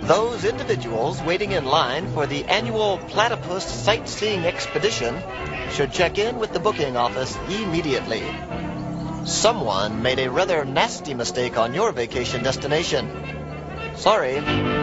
Those individuals waiting in line for the annual Platypus Sightseeing Expedition should check in with the booking office immediately. Someone made a rather nasty mistake on your vacation destination. Sorry.